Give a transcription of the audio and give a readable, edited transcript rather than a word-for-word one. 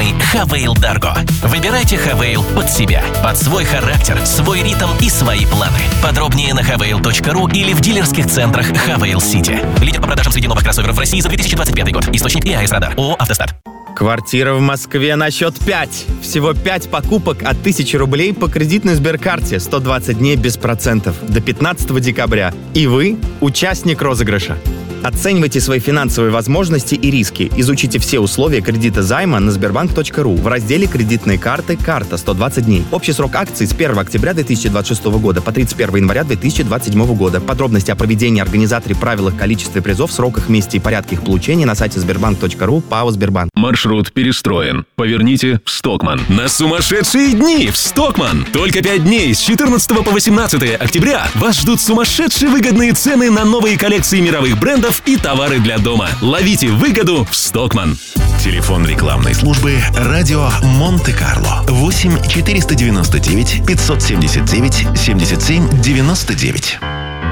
надежный Хавейл Дарго. Выбирайте Хавейл под себя, под свой характер, свой ритм и свои планы. Подробнее на havail.ru или в дилерских центрах Хавейл Сити. Лидер по продажам среди новых кроссоверов в России за 2025 год. Источник ИАС Радар. ООО «Автостат». Квартира в Москве на счет 5. Всего 5 покупок от 1000 рублей по кредитной Сберкарте. 120 дней без процентов. До 15 декабря. И вы участник розыгрыша. Оценивайте свои финансовые возможности и риски. Изучите все условия кредита займа на sberbank.ru в разделе «Кредитные карты. Карта. 120 дней». Общий срок акций с 1 октября 2026 года по 31 января 2027 года. Подробности о проведении, организаторе, правилах, количестве призов, сроках, месте и порядке их получения на сайте sberbank.ru, ПАО «Сбербанк». Маршрут перестроен. Поверните в Стокманн. На сумасшедшие дни в Стокманн! Только 5 дней с 14 по 18 октября вас ждут сумасшедшие выгодные цены на новые коллекции мировых брендов и товары для дома. Ловите выгоду в Стокманн. Телефон рекламной службы «Радио Монте-Карло». 8 499 579 77 99.